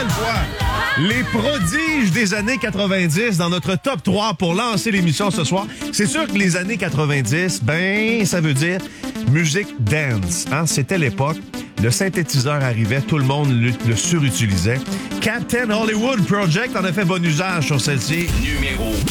nouvelle fois. Les prodiges des années 90 dans notre top 3 pour lancer l'émission ce soir. C'est sûr que les années 90, ça veut dire musique dance. Hein? C'était l'époque. Le synthétiseur arrivait, tout le monde le surutilisait. Captain Hollywood Project en a fait bon usage sur celle-ci. Numéro